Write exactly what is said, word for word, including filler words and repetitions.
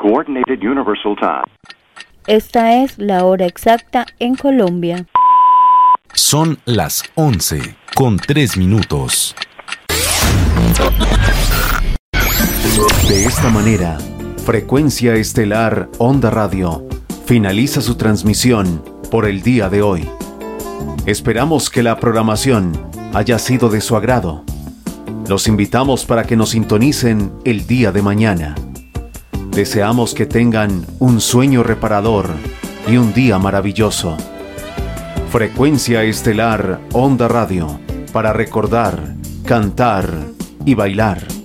Coordinated Universal Time. Esta es la hora exacta en Colombia. Son las once con tres minutos. De esta manera, Frecuencia Estelar Onda Radio finaliza su transmisión por el día de hoy. Esperamos que la programación haya sido de su agrado. Los invitamos para que nos sintonicen el día de mañana. Deseamos que tengan un sueño reparador y un día maravilloso. Frecuencia Estelar Onda Radio, para recordar, cantar y bailar.